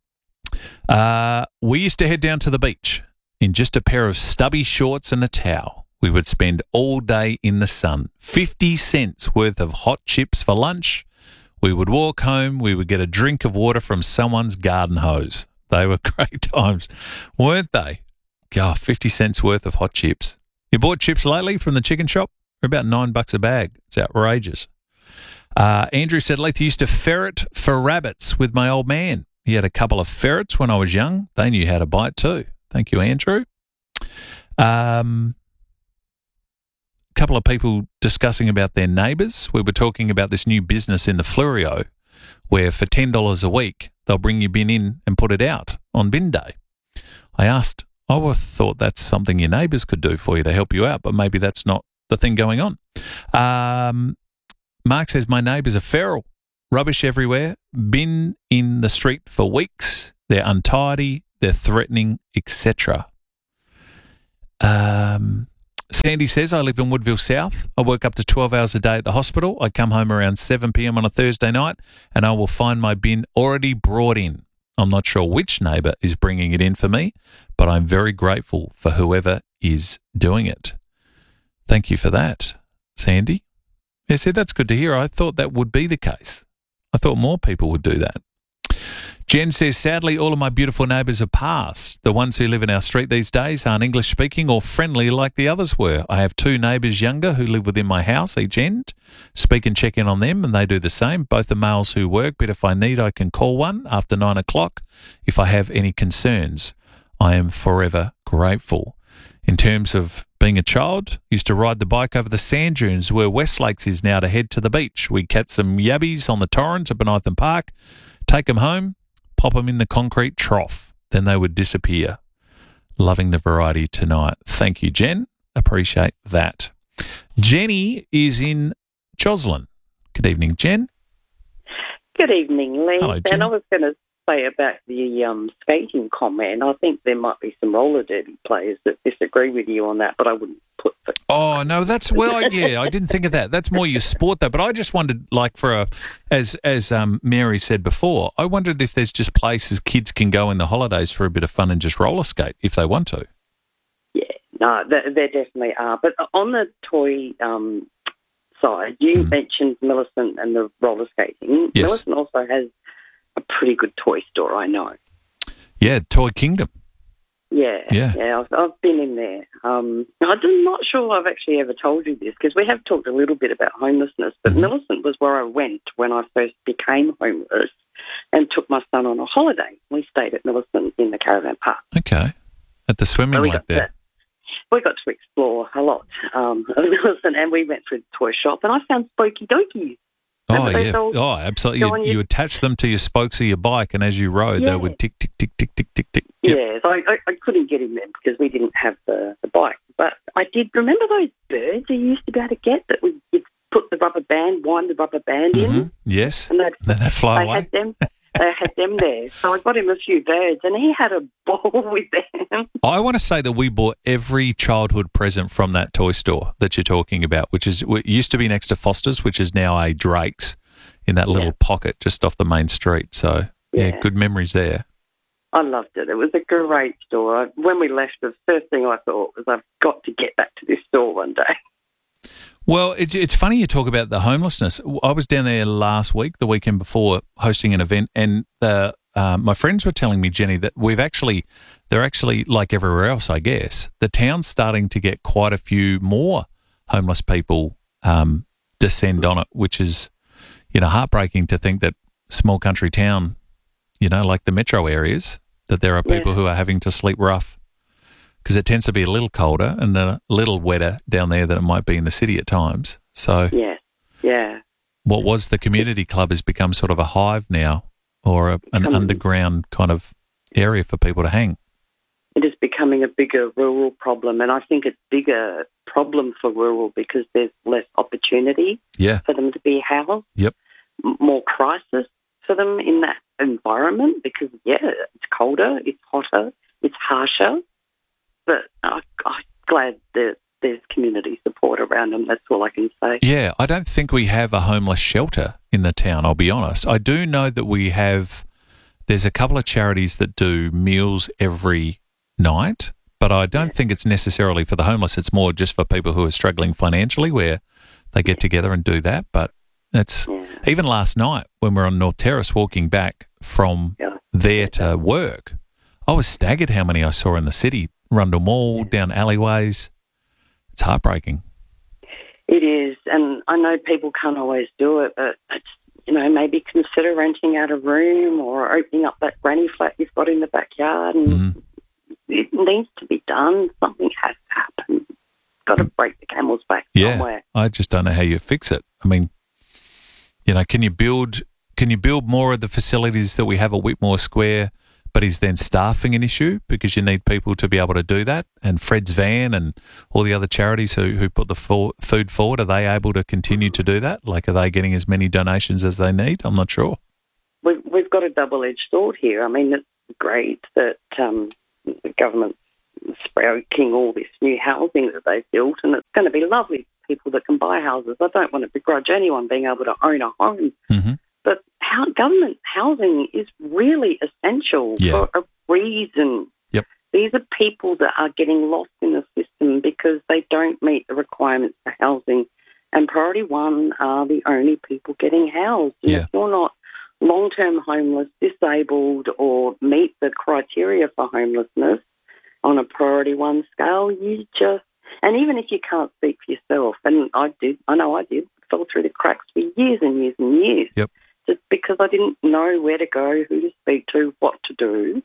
Uh, we used to head down to the beach in just a pair of stubby shorts and a towel. We would spend all day in the sun. fifty cents worth of hot chips for lunch. We would walk home. We would get a drink of water from someone's garden hose. They were great times, weren't they? God, fifty cents worth of hot chips. You bought chips lately from the chicken shop? They're about nine bucks a bag. It's outrageous. Uh, Andrew said, Leith, used to ferret for rabbits with my old man. He had a couple of ferrets when I was young. They knew how to bite too. Thank you, Andrew. Um, couple of people discussing about their neighbours. We were talking about this new business in the Fleurieu where for ten dollars a week they'll bring your bin in and put it out on bin day. I asked, I would have thought that's something your neighbours could do for you to help you out, but maybe that's not the thing going on. Um, Mark says, my neighbours are feral. Rubbish everywhere. Bin in the street for weeks. They're untidy. They're threatening, et cetera. Um, Sandy says, I live in Woodville South. I work up to twelve hours a day at the hospital. I come home around seven p.m. on a Thursday night and I will find my bin already brought in. I'm not sure which neighbour is bringing it in for me, but I'm very grateful for whoever is doing it. Thank you for that, Sandy. Yeah, see, that's good to hear. I thought that would be the case. I thought more people would do that. Jen says, sadly, all of my beautiful neighbours are passed. The ones who live in our street these days aren't English-speaking or friendly like the others were. I have two neighbours younger who live within my house each end. Speak and check in on them, and they do the same. Both are males who work, but if I need, I can call one after nine o'clock if I have any concerns. I am forever grateful. In terms of being a child, used to ride the bike over the sand dunes where West Lakes is now to head to the beach. We'd catch some yabbies on the Torrens at Benitham Park, take them home, pop them in the concrete trough. Then they would disappear. Loving the variety tonight. Thank you, Jen. Appreciate that. Jenny is in Joslin. Good evening, Jen. Good evening, Lee. Hello, Jen. And I was going to say about the um, skating comment, I think there might be some roller derby players that disagree with you on that, but I wouldn't put it. Oh, no, that's, well, yeah, I didn't think of that. That's more your sport, though. But I just wondered, like, for a, as as um, Mary said before, I wondered if there's just places kids can go in the holidays for a bit of fun and just roller skate if they want to. Yeah, no, there, there definitely are. But on the toy um, side, you mm. mentioned Millicent and the roller skating. Yes. Millicent also has a pretty good toy store, I know. Yeah, Toy Kingdom. Yeah, Yeah. yeah, I've, I've been in there. Um, I'm not sure I've actually ever told you this because we have talked a little bit about homelessness, but mm-hmm. Millicent was where I went when I first became homeless and took my son on a holiday. We stayed at Millicent in the caravan park. Okay. At the swimming we lake got there. To, we got to explore a lot um, of Millicent, and we went through the toy shop, and I found Spooky Dokies. Oh, yeah. Oh, absolutely. You, you attach them to your spokes of your bike, and as you rode, Yeah. they would tick, tick, tick, tick, tick, tick, tick. Yep. Yeah, so I, I, I couldn't get in them because we didn't have the, the bike. But I did remember those birds you used to be able to get that would you'd put the rubber band, wind the rubber band Mm-hmm. in. Yes. And they'd, then they fly they away. had them. They had them there. So I got him a few birds, and he had a ball with them. I want to say that we bought every childhood present from that toy store that you're talking about, which is it used to be next to Foster's, which is now a Drake's, in that little yeah. pocket just off the main street. So, yeah, Yeah. good memories there. I loved it. It was a great store. I, when we left, the first thing I thought was I've got to get back to this store one day. Well, it's it's funny you talk about the homelessness. I was down there last week, the weekend before, hosting an event, and the uh, my friends were telling me, Jenny, that we've actually, they're actually, like everywhere else, I guess, the town's starting to get quite a few more homeless people um, descend on it, which is, you know, heartbreaking to think that small country town, you know, like the metro areas, that there are people Yeah. who are having to sleep rough because it tends to be a little colder and a little wetter down there than it might be in the city at times. So Yeah, yeah. what was the community club has become sort of a hive now, or a, an Becoming- underground kind of area for people to hang. It is becoming a bigger rural problem, and I think it's a bigger problem for rural because there's less opportunity Yeah. for them to be housed, Yep. m- more crisis for them in that environment because, yeah, it's colder, it's hotter, it's harsher, but I, I'm glad that there's community support around them. That's all I can say. Yeah, I don't think we have a homeless shelter in the town, I'll be honest. I do know that we have, there's a couple of charities that do meals every night, but I don't think it's necessarily for the homeless. It's more just for people who are struggling financially where they get together and do that. But it's, even last night when we were on North Terrace walking back from there to work, I was staggered how many I saw in the city. Rundle Mall, down alleyways. It's heartbreaking. It is, and I know people can't always do it, but it's, you know, maybe consider renting out a room or opening up that granny flat you've got in the backyard. And Mm-hmm. it needs to be done. Something has to happen. got to break the camel's back Yeah, somewhere. I just don't know how you fix it. I mean, you know, can you build can you build more of the facilities that we have at Whitmore Square, but is then staffing an issue because you need people to be able to do that? And Fred's Van and all the other charities who, who put the for, food forward, are they able to continue to do that? Like, are they getting as many donations as they need? I'm not sure. We've, we've got a double-edged sword here. I mean, it's great that um, the government's sprouting all this new housing that they've built, and it's going to be lovely for people that can buy houses. I don't want to begrudge anyone being able to own a home. Mm-hmm. But how, government housing is really essential Yeah. for a reason. Yep. These are people that are getting lost in the system because they don't meet the requirements for housing. And priority one are the only people getting housed. And Yeah. if you're not long-term homeless, disabled, or meet the criteria for homelessness on a priority one scale, you just... And even if you can't speak for yourself, and I did, I know I did, fell through the cracks for years and years and years. Yep. Just because I didn't know where to go, who to speak to, what to do.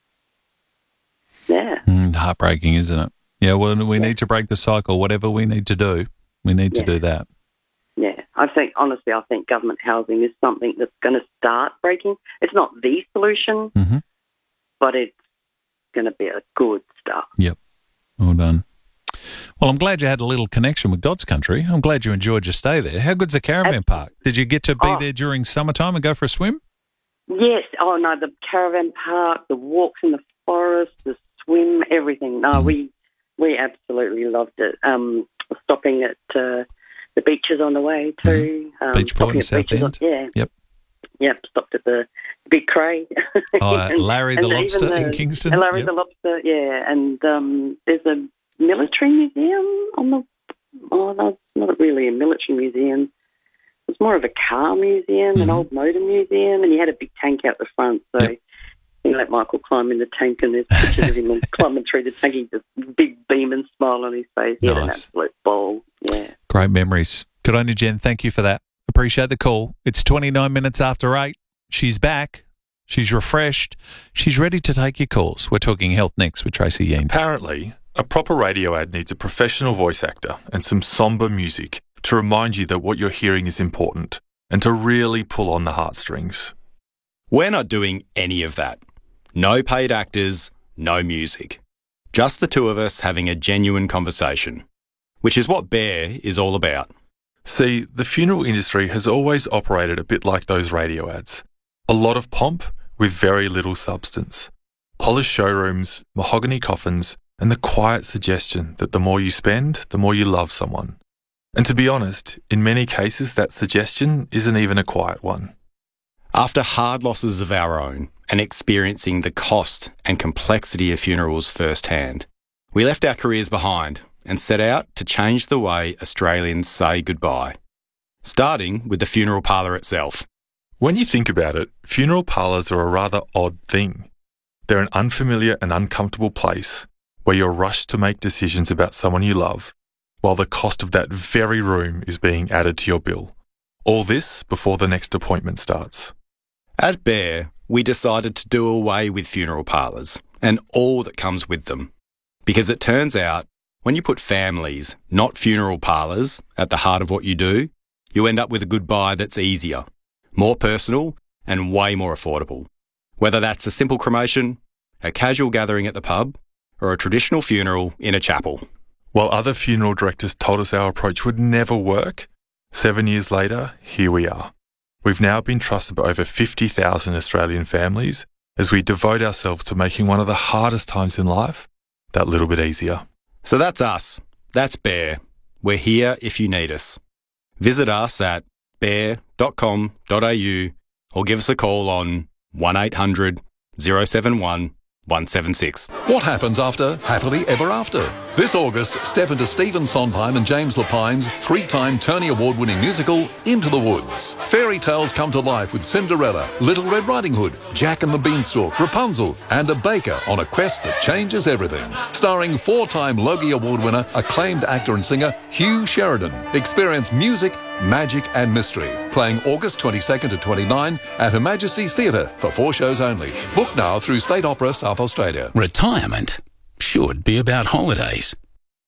Yeah. Mm, heartbreaking, isn't it? Yeah, well, we Yeah. need to break the cycle. Whatever we need to do, we need to Yeah. do that. Yeah, I think, honestly, I think government housing is something that's going to start breaking. It's not the solution, Mm-hmm. but it's going to be a good start. Yep. Well done. Well, I'm glad you had a little connection with God's Country. I'm glad you enjoyed your stay there. How good's the caravan park? Did you get to be Oh. there during summertime and go for a swim? Yes, oh no, the caravan park, the walks in the forest, the swim, everything. No, we we absolutely loved it. Um, stopping at uh, the beaches on the way too. Um, Beach Point and stopping at beaches Southend. on- Yeah. Yep. Yep, stopped at the Big Cray. Oh, uh, Larry the And even Lobster in the- Kingston. and Larry Yep. the Lobster, yeah. And um, there's a military museum on the... Oh, no, it's not really a military museum. It's more of a car museum, Mm-hmm. an old motor museum, and he had a big tank out the front, so... Yep. You let Michael climb in the tank, and there's pictures of him climbing through the tank. He's just big beam and smile on his face. He had an Nice. absolute ball. Yeah. Great memories. Good on you, Jen. Thank you for that. Appreciate the call. It's twenty-nine minutes after eight. She's back. She's refreshed. She's ready to take your calls. We're talking health next with Tracy Yeen. Apparently, a proper radio ad needs a professional voice actor and some somber music to remind you that what you're hearing is important and to really pull on the heartstrings. We're not doing any of that. No paid actors, no music. Just the two of us having a genuine conversation, which is what Bear is all about. See, the funeral industry has always operated a bit like those radio ads. A lot of pomp with very little substance. Polished showrooms, mahogany coffins, and the quiet suggestion that the more you spend, the more you love someone. And to be honest, in many cases that suggestion isn't even a quiet one. After hard losses of our own and experiencing the cost and complexity of funerals firsthand, we left our careers behind and set out to change the way Australians say goodbye, starting with the funeral parlour itself. When you think about it, funeral parlours are a rather odd thing. They're an unfamiliar and uncomfortable place where you're rushed to make decisions about someone you love, while the cost of that very room is being added to your bill. All this before the next appointment starts. At Bear, we decided to do away with funeral parlours and all that comes with them. Because it turns out, when you put families, not funeral parlours, at the heart of what you do, you end up with a goodbye that's easier, more personal, and way more affordable. Whether that's a simple cremation, a casual gathering at the pub, or a traditional funeral in a chapel. While other funeral directors told us our approach would never work, seven years later, here we are. We've now been trusted by over fifty thousand Australian families as we devote ourselves to making one of the hardest times in life that little bit easier. So that's us. That's Bear. We're here if you need us. Visit us at bear dot com dot a u or give us a call on one eight hundred oh seven one one seven six. What happens after Happily Ever After? This August, step into Stephen Sondheim and James Lapine's three-time Tony Award-winning musical, Into the Woods. Fairy tales come to life with Cinderella, Little Red Riding Hood, Jack and the Beanstalk, Rapunzel, and a baker on a quest that changes everything. Starring four-time Logie Award winner, acclaimed actor and singer Hugh Sheridan. Experience music, magic and mystery. Playing August twenty-second to twenty-ninth at Her Majesty's Theatre for four shows only. Book now through State Opera South Australia. Retirement should be about holidays.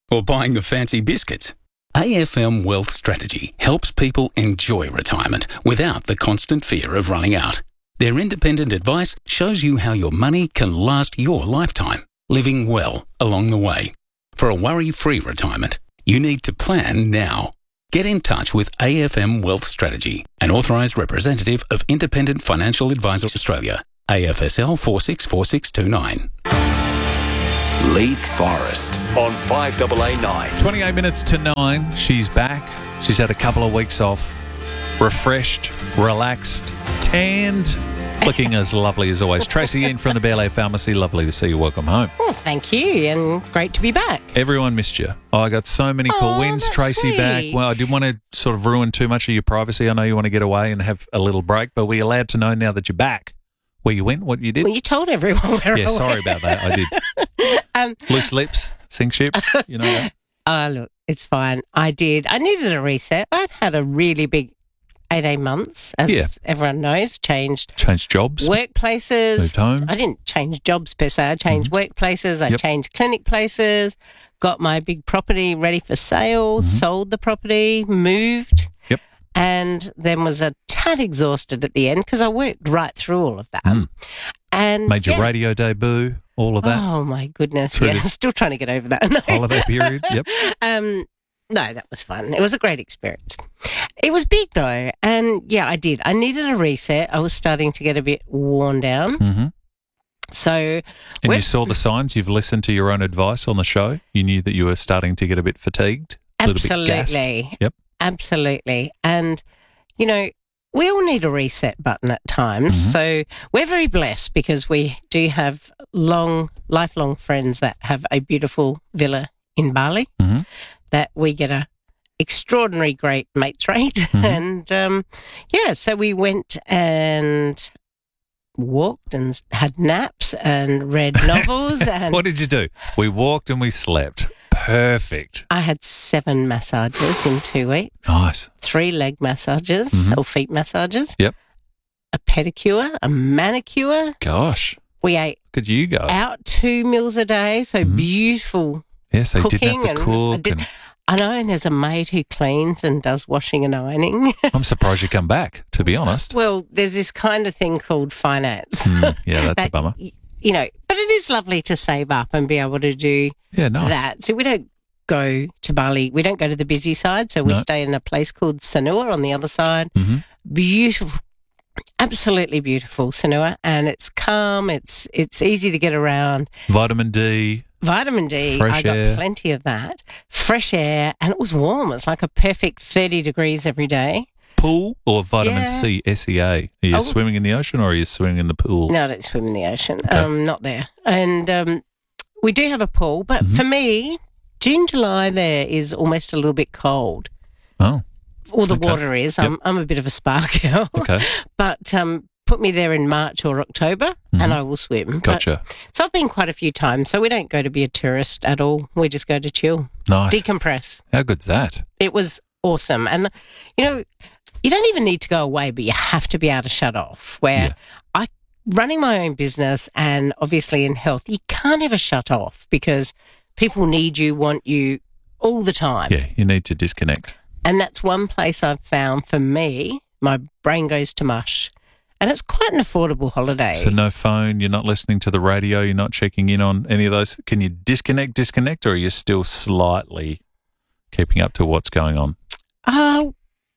or buying the fancy biscuits. A F M Wealth Strategy helps people enjoy retirement without the constant fear of running out. Their independent advice shows you how your money can last your lifetime, living well along the way. For a worry-free retirement, you need to plan now. Get in touch with A F M Wealth Strategy, an authorised representative of Independent Financial Advisors Australia, A F S L four six four six two nine. Leith Forrest on five A A Nights. twenty-eight minutes to nine. She's back. She's had a couple of weeks off. Refreshed, relaxed, tanned, looking as lovely as always. Tracy Ian from the B L A Pharmacy. Lovely to see you. Welcome home. Well, thank you, and great to be back. Everyone missed you. Oh, I got so many cool Oh, wins. that's Tracy sweet. back. Well, I didn't want to sort of ruin too much of your privacy. I know you want to get away and have a little break, but we're allowed to know now that you're back where you went, what you did. Well, you told everyone where Yeah, I sorry went. about that. I did. um, Loose lips, sink ships, you know that. Oh, look, it's fine. I did. I needed a reset. I'd had a really big eighteen months, as Yeah. everyone knows, changed Changed jobs. workplaces. Moved home. I didn't change jobs per se. I changed workplaces. I Yep. changed clinic places, got my big property ready for sale, sold the property, moved. Yep. And then was a tad exhausted at the end because I worked right through all of that. And Made your yeah. radio debut, all of that. Oh, my goodness. Through Yeah, the I'm still trying to get over that. No. holiday period. Yep. Um, no, that was fun. It was a great experience. It was big, though. And, yeah, I did. I needed a reset. I was starting to get a bit worn down. Mm-hmm. So, And we're- you saw the signs. You've listened to your own advice on the show. You knew that you were starting to get a bit fatigued, a little bit gassed. absolutely. Yep. Absolutely. And, you know, we all need a reset button at times. Mm-hmm. So we're very blessed because we do have long, lifelong friends that have a beautiful villa in Bali Mm-hmm. that we get a extraordinary great mates rate. Mm-hmm. And, um, yeah, so we went and walked and had naps and read novels. And What did you do? We walked and we slept. Perfect. I had seven massages in two weeks. Nice. Three leg massages Mhm. or feet massages. Yep. A pedicure, a manicure. Gosh. We ate Look at you go. out two meals a day, so beautiful Yes, they cooking. didn't have to and I, cook. did, And I know, and there's a maid who cleans and does washing and ironing. I'm surprised you come back, to be honest. Well, there's this kind of thing called finance. Mm, yeah, that's a That- bummer. You know, but it is lovely to save up and be able to do Yeah, nice. that. So we don't go to Bali. We don't go to the busy side. So we No. stay in a place called Sanur on the other side. Mm-hmm. Beautiful, absolutely beautiful Sanur, and it's calm. It's it's easy to get around. Vitamin D. Vitamin D, Fresh I got air. plenty of that. Fresh air, and it was warm. It's like a perfect thirty degrees every day. Pool or vitamin Yeah. C, S E A? Are you Oh. swimming in the ocean or are you swimming in the pool? No, I don't swim in the ocean. Okay. Um, not there. And um, we do have a pool, but Mm-hmm. for me, June, July there is almost a little bit cold. Oh. Or the Okay. water is. Yep. I'm I'm a bit of a spa girl. Okay. But um, put me there in March or October, Mhm. and I will swim. But- Gotcha. so I've been quite a few times. So we don't go to be a tourist at all. We just go to chill, Nice. decompress. How good's that? It was awesome, and you know, you don't even need to go away, but you have to be able to shut off. Where I running my own business, and obviously in health, you can't ever shut off because people need you, want you all the time. Yeah, you need to disconnect. And that's one place I've found for me, my brain goes to mush. And it's quite an affordable holiday. So no phone, you're not listening to the radio, you're not checking in on any of those. Can you disconnect, disconnect, or are you still slightly keeping up to what's going on? Oh,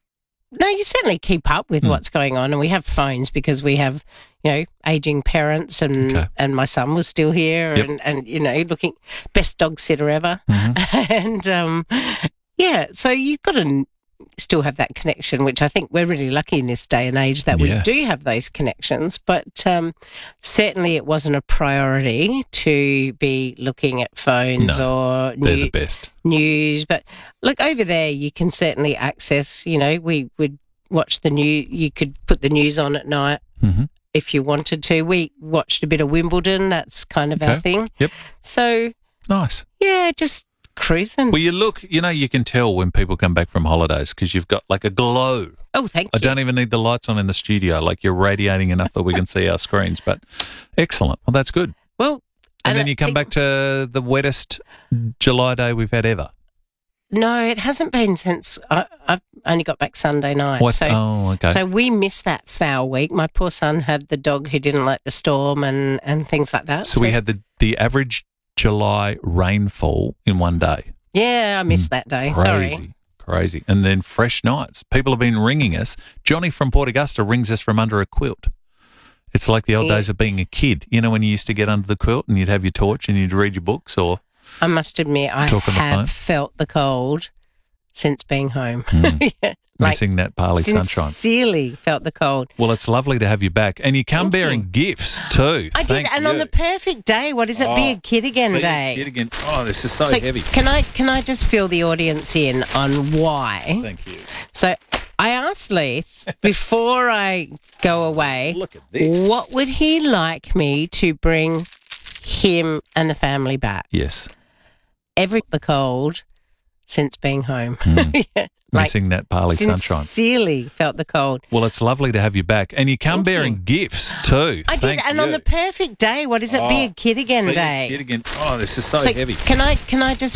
no, you certainly keep up with Hmm. what's going on. And we have phones because we have, you know, aging parents, and Okay. and my son was still here, Yep. and, and, you know, looking best dog sitter ever. Mm-hmm. And, um, yeah, so you've got to still have that connection, which I think we're really lucky in this day and age that Yeah. we do have those connections. But um, certainly it wasn't a priority to be looking at phones No, or They're new- the best. news. But look, over there, you can certainly access, you know, we would watch the new, you could put the news on at night Mm-hmm. if you wanted to. We watched a bit of Wimbledon. That's kind of our Okay. thing. Yep. So, Nice. yeah, just cruising. Well, you look, you know, you can tell when people come back from holidays because you've got like a glow. Oh, thank I you. don't even need the lights on in the studio. Like you're radiating enough that we can see our screens. But excellent. Well, that's good. Well, And, And then you come to- back to the wettest July day we've had ever. No, it hasn't been since I, I've only got back Sunday night. What? So, Oh, okay. So we missed that foul week. My poor son had the dog who didn't like the storm and, and things like that. So we had the, the average July rainfall in one day. Yeah, I missed that day. Sorry. Crazy, crazy. And then fresh nights. People have been ringing us. Johnny from Port Augusta rings us from under a quilt. It's like the old Yeah. days of being a kid. You know, when you used to get under the quilt and you'd have your torch and you'd read your books, or I must admit, I Talk on the phone. have felt the cold since being home. Mm. Yeah, like, missing that Parley sunshine. Sincerely felt the cold. Well, it's lovely to have you back. And you come Thank bearing you. gifts too. I Thank did, and you. on the perfect day, what is it? Be Oh, a kid again Be a day. kid again. Oh, this is so, So heavy. Can I can I just fill the audience in on why? Thank you. So I asked Leith before I go away, Look at this. what would he like me to bring him and the family back? Yes. Every the cold since being home. Mm. Yeah, like, Missing that Parley sunshine. Sincerely felt the cold. Well, it's lovely to have you back. And you come Thank bearing you. gifts too. I Thank did, and you. on the perfect day, what is it? Be Oh, a kid again Be a day. kid again. Oh, this is so, So heavy. Can I can I just